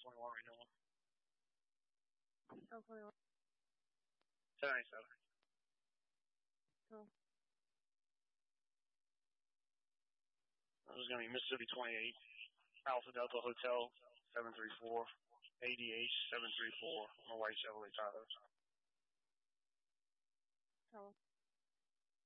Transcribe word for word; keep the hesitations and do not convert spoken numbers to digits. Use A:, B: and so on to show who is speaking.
A: twenty-one right now.
B: Oh, twenty-one.
A: ten ninety-seven.
B: Cool.
A: This is going to be Mississippi twenty-eight, Alpha Delta Hotel seven three four, A D H seven three four on a white Chevrolet Tahoe.
B: Cool.